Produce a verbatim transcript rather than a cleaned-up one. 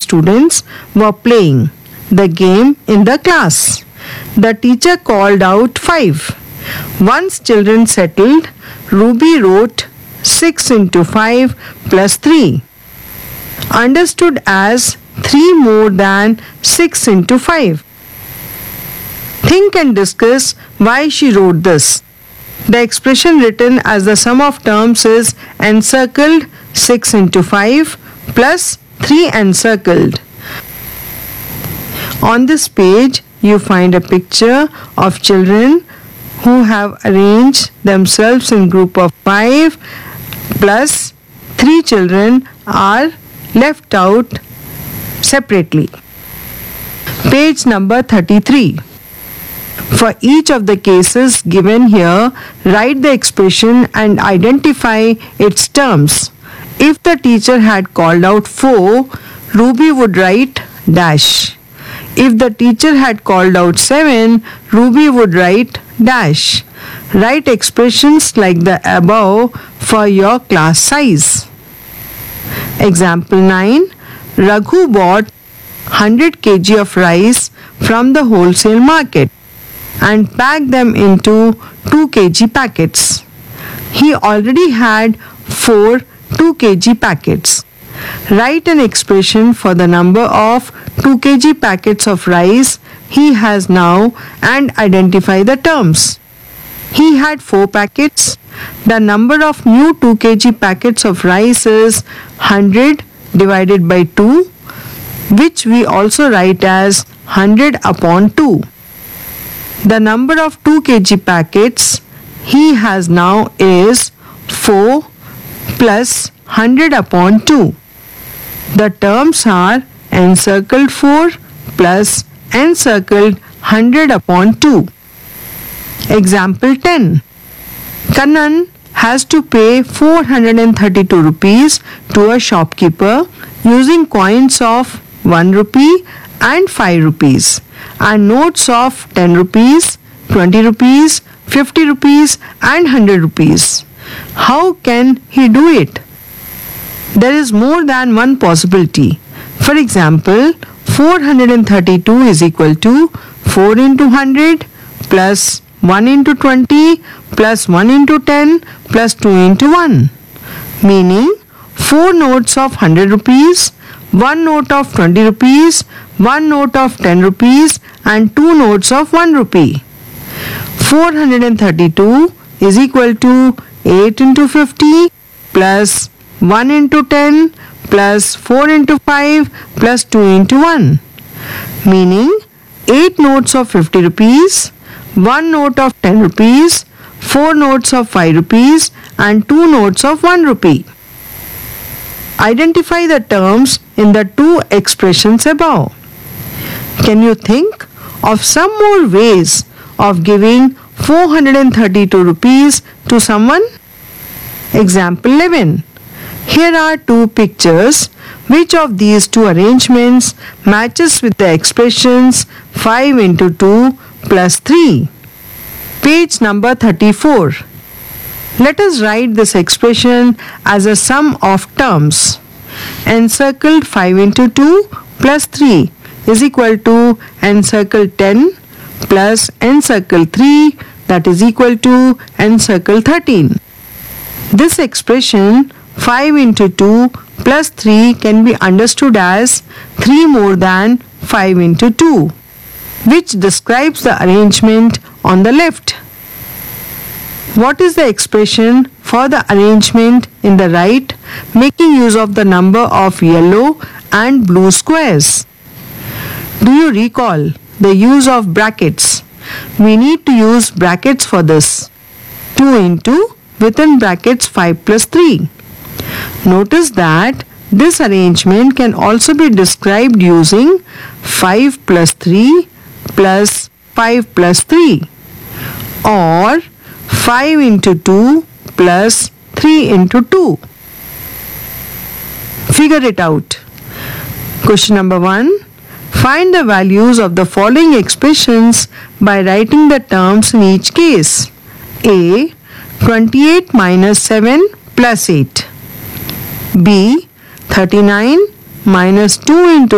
students were playing the game in the class. The teacher called out five. Once children settled, Ruby wrote six into five plus three, understood as three more than six into five. Think and discuss why she wrote this. The expression written as the sum of terms is encircled six into five plus three encircled. On this page, you find a picture of children who have arranged themselves in group of five plus three children are left out separately. Page number thirty-three. For each of the cases given here, write the expression and identify its terms. If the teacher had called out four, Ruby would write dash. If the teacher had called out seven, Ruby would write dash. Write expressions like the above for your class size. Example nine. Raghu bought one hundred kilograms of rice from the wholesale market and packed them into two kilogram packets. He already had four two kilogram packets. Write an expression for the number of two kilogram packets of rice he has now and identify the terms. He had four packets. The number of new two kilogram packets of rice is one hundred divided by two, which we also write as one hundred upon two. The number of two kilogram packets he has now is four plus one hundred upon two. The terms are encircled four plus encircled one hundred upon two. Example ten. Kannan has to pay four hundred thirty-two rupees to a shopkeeper using coins of one rupee and five rupees and notes of ten rupees, twenty rupees, fifty rupees and one hundred rupees. How can he do it? There is more than one possibility. For example, four hundred thirty-two is equal to four into one hundred plus one into twenty plus one into ten plus two into one, meaning four notes of one hundred rupees, one note of twenty rupees, one note of ten rupees and two notes of one rupee. four hundred thirty-two is equal to eight into fifty plus one into ten plus four into five plus two into one, meaning eight notes of fifty rupees, one note of ten rupees, four notes of five rupees and two notes of one rupee. Identify the terms in the two expressions above. Can you think of some more ways of giving four hundred thirty-two rupees to someone? Example eleven. Here are two pictures. Which of these two arrangements matches with the expressions five into two plus three? Page number thirty-four. Let us write this expression as a sum of terms. Encircled five into two plus three is equal to encircled ten plus encircled three, that is equal to encircled thirteen. This expression five into two plus three can be understood as three more than five into two, which describes the arrangement on the left. What is the expression for the arrangement in the right, making use of the number of yellow and blue squares? Do you recall the use of brackets? We need to use brackets for this. two into within brackets five plus three. Notice that this arrangement can also be described using five plus three plus five plus three or five into two plus three into two. Figure it out. Question number one. Find the values of the following expressions by writing the terms in each case. A. twenty-eight minus seven plus eight. B. thirty-nine minus two into